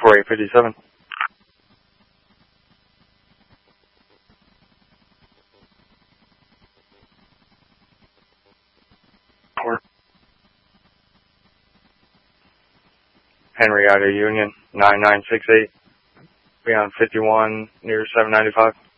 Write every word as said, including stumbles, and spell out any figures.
four eight five seven. Henrietta Union, nine nine six eight, beyond fifty-one, near seven ninety-five.